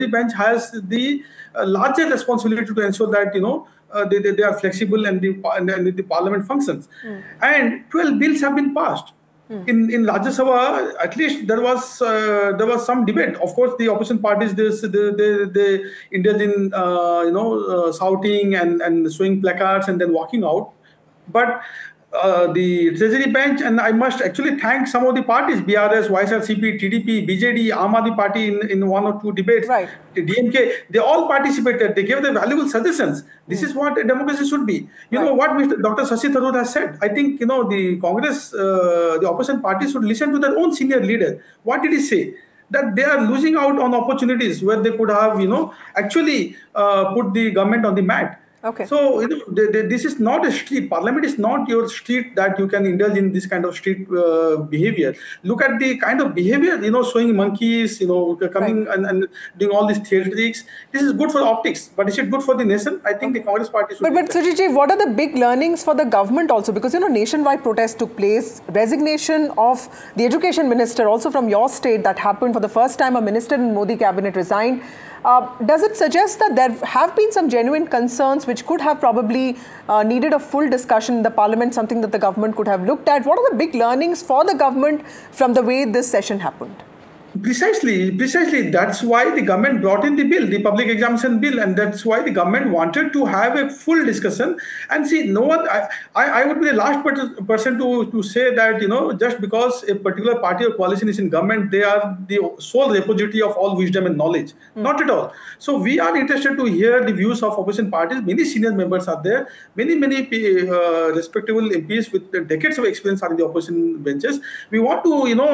bench has the larger responsibility to ensure that they are flexible and the parliament functions. And 12 bills have been passed. In Rajya Sabha, at least there was some debate. Of course, the opposition parties they indulge in shouting and showing placards and then walking out. But the Treasury bench, and I must actually thank some of the parties, BRS, YSRCP, TDP, BJD, Aam Aadmi Party in one or two debates, right. The DMK, they all participated. They gave the valuable suggestions. This is what a democracy should be. You know what Dr. Shashi Tharoor has said. I think the Congress, the opposition parties should listen to their own senior leader. What did he say? That they are losing out on opportunities where they could have, actually put the government on the mat. Okay. So this is not a street. Parliament is not your street that you can indulge in this kind of street behavior. Look at the kind of behavior, showing monkeys, coming and doing all these theatrics. This is good for optics, but is it good for the nation? I think the Congress party should. But Sujit ji, what are the big learnings for the government also? Because nationwide protests took place. Resignation of the education minister, also from your state, that happened for the first time. A minister in Modi cabinet resigned. Does it suggest that there have been some genuine concerns which could have probably needed a full discussion in the parliament, something that the government could have looked at? What are the big learnings for the government from the way this session happened? Precisely. That's why the government brought in the bill, the public examination bill, and that's why the government wanted to have a full discussion. And see, no one, I would be the last person to say that, just because a particular party or coalition is in government, they are the sole repository of all wisdom and knowledge. Not at all. So we are interested to hear the views of opposition parties. Many senior members are there. Many respectable MPs with decades of experience are in the opposition benches. We want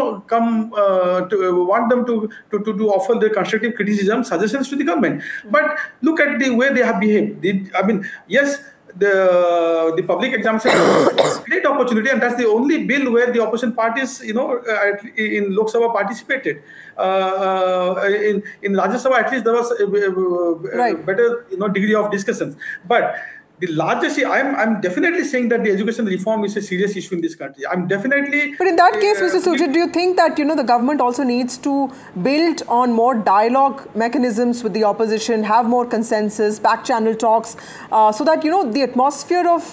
to want them to offer their constructive criticism, suggestions to the government. But look at the way they have behaved. Yes, the public examination is a great opportunity, and that's the only bill where the opposition parties, in Lok Sabha participated. In Rajya Sabha, at least there was a better degree of discussions. But the largest, I'm definitely saying that the education reform is a serious issue in this country. I'm definitely. But in that case, Mr. Sujit, do you think that the government also needs to build on more dialogue mechanisms with the opposition, have more consensus, back channel talks, so that the atmosphere of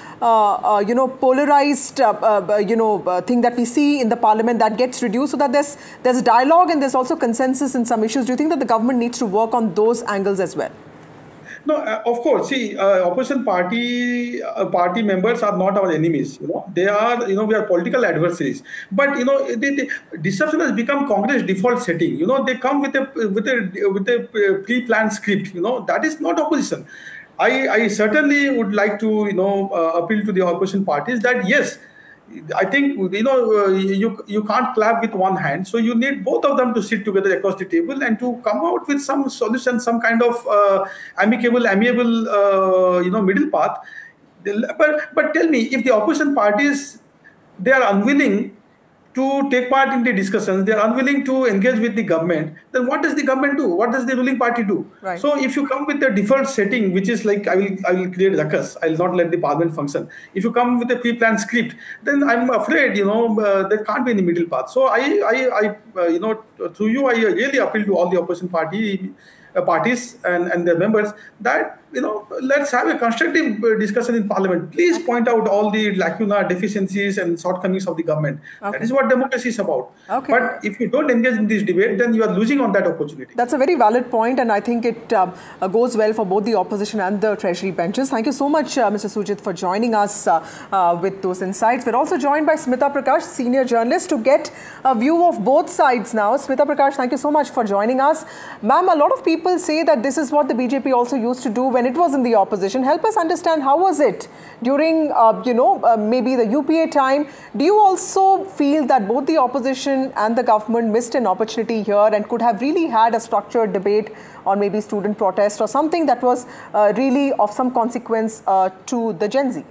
polarized thing that we see in the parliament, that gets reduced, so that there's dialogue and there's also consensus in some issues? Do you think that the government needs to work on those angles as well? No, of course. See, opposition party members are not our enemies. They are, we are political adversaries. But the disruption has become Congress default setting. They come with a pre-planned script. That is not opposition. I certainly would like to appeal to the opposition parties that yes, I think you can't clap with one hand, so you need both of them to sit together across the table and to come out with some solution, some kind of amiable middle path. But tell me, if the opposition parties, they are unwilling to take part in the discussions, they are unwilling to engage with the government, then what does the government do? What does the ruling party do? Right. So if you come with the default setting, which is like, I will create ruckus, I will not let the parliament function. If you come with a pre-planned script, then I'm afraid, there can't be any middle path. So I through you, I really appeal to all the opposition parties and their members that let's have a constructive discussion in parliament. Please point out all the lacuna, deficiencies and shortcomings of the government. That is what democracy is about. But if you don't engage in this debate, then you are losing on that opportunity. That's a very valid point, and I think it goes well for both the opposition and the treasury benches. Thank you so much, Mr. Sujit, for joining us with those insights. We're also joined by Smita Prakash, senior journalist, to get a view of both sides now. Smita Prakash, thank you so much for joining us. Ma'am, a lot of people say that this is what the BJP also used to do when it was in the opposition. Help us understand, how was it during, maybe the UPA time? Do you also feel that both the opposition and the government missed an opportunity here and could have really had a structured debate on maybe student protest or something that was really of some consequence to the Gen Z?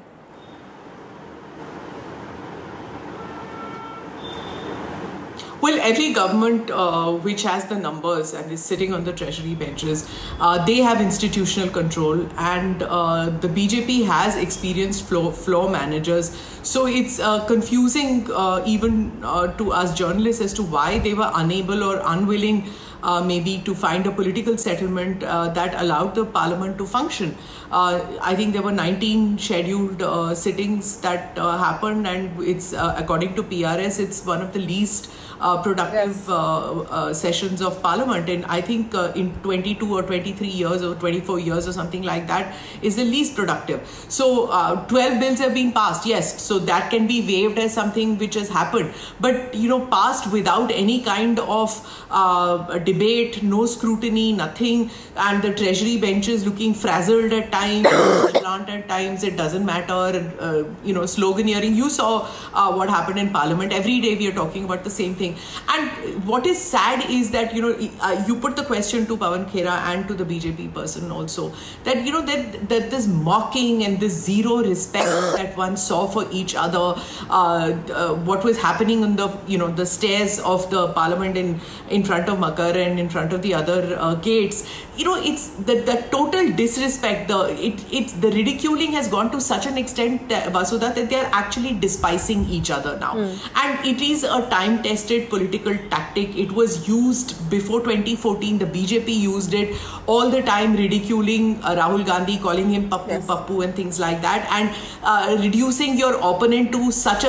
Well, every government which has the numbers and is sitting on the treasury benches, they have institutional control, and the BJP has experienced floor managers. So it's confusing even to us journalists as to why they were unable or unwilling maybe to find a political settlement that allowed the parliament to function. I think there were 19 scheduled sittings that happened, and it's according to PRS, it's one of the least productive sessions of parliament. And I think in 22 or 23 years or 24 years or something like that is the least productive. So 12 bills have been passed, yes. So that can be waived as something which has happened. But, passed without any kind of debate, no scrutiny, nothing. And the treasury benches looking frazzled at times, slant at times, it doesn't matter. Sloganeering. You saw what happened in parliament. Every day we are talking about the same thing. And what is sad is that, you put the question to Pawan Khera and to the BJP person also, that, that this mocking and this zero respect that one saw for each other, what was happening on the, the stairs of the parliament in front of Makar and in front of the other gates, it's the total disrespect, the ridiculing has gone to such an extent, Vasudha, that they are actually despising each other now. And it is a time-tested political tactic. It was used before 2014. The BJP used it all the time, ridiculing Rahul Gandhi, calling him Pappu, Pappu and things like that, and reducing your opponent to such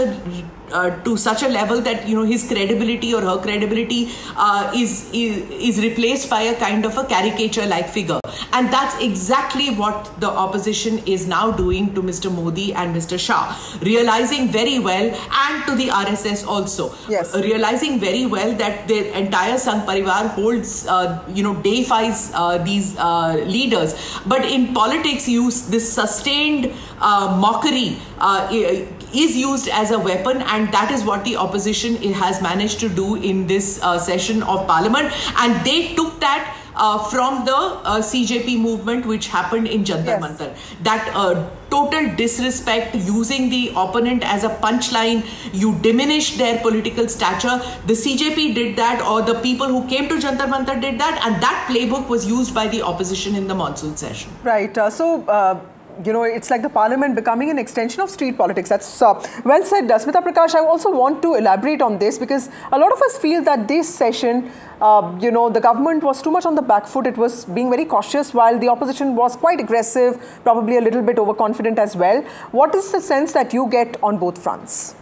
a level that his credibility or her credibility is replaced by a kind of a caricature-like figure. And that's exactly what the opposition is now doing to Mr. Modi and Mr. Shah, realizing very well, and to the RSS also, realizing very well that their entire Sangh Parivar holds, deifies these leaders. But in politics, this sustained mockery is used as a weapon, and that is what the opposition has managed to do in this session of parliament. And they took that from the CJP movement which happened in Jantar Mantar. That total disrespect, using the opponent as a punchline, you diminish their political stature. The CJP did that, or the people who came to Jantar Mantar did that, and that playbook was used by the opposition in the monsoon session. Right. It's like the parliament becoming an extension of street politics. That's well said. Smita Prakash, I also want to elaborate on this, because a lot of us feel that this session, the government was too much on the back foot. It was being very cautious, while the opposition was quite aggressive, probably a little bit overconfident as well. What is the sense that you get on both fronts?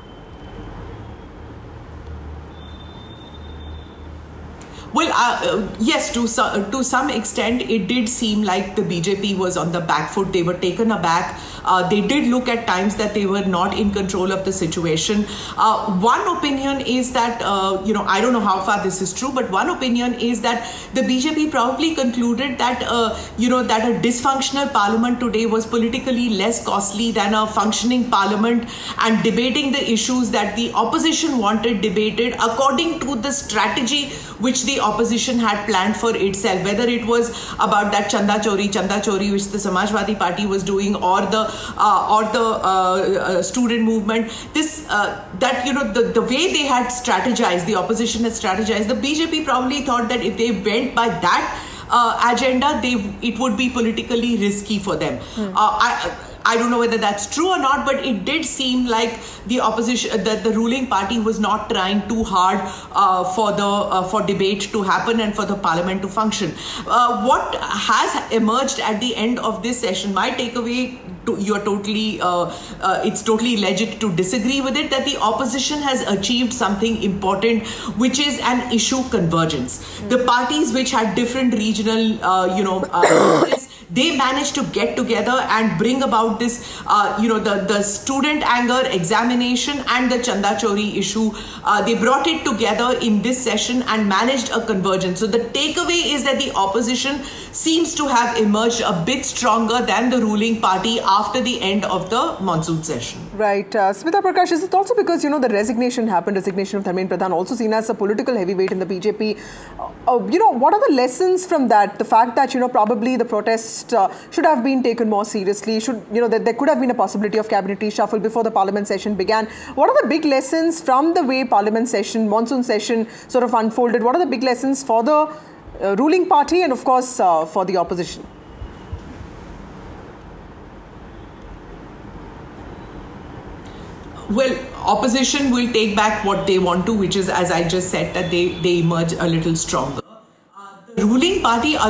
Well, yes, to some extent, it did seem like the BJP was on the back foot. They were taken aback. They did look at times that they were not in control of the situation. One opinion is that, I don't know how far this is true, but one opinion is that the BJP probably concluded that, that a dysfunctional parliament today was politically less costly than a functioning parliament, and debating the issues that the opposition wanted debated according to the strategy which the opposition had planned for itself, whether it was about that Chanda Chori which the Samajwadi Party was doing, or the student movement. The way they had strategized, the opposition had strategized, the BJP probably thought that if they went by that agenda, it would be politically risky for them. I don't know whether that's true or not, but it did seem like the opposition, that the ruling party was not trying too hard for debate to happen and for the parliament to function. What has emerged at the end of this session, my takeaway, it's totally legit to disagree with it, that the opposition has achieved something important, which is an issue convergence. The parties which had different regional, they managed to get together and bring about this, the student anger, examination and the Chanda Chori issue. They brought it together in this session and managed a convergence. So the takeaway is that the opposition seems to have emerged a bit stronger than the ruling party after the end of the monsoon session. Right. Smita Prakash, is it also because, the resignation of Dharmendra Pradhan, also seen as a political heavyweight in the BJP? What are the lessons from that? The fact that, probably the protest should have been taken more seriously. There could have been a possibility of cabinet reshuffle before the parliament session began. What are the big lessons from the way monsoon session sort of unfolded? What are the big lessons for the ruling party and, of course, for the opposition? Well, opposition will take back what they want to, which is, as I just said, that they emerge a little stronger. party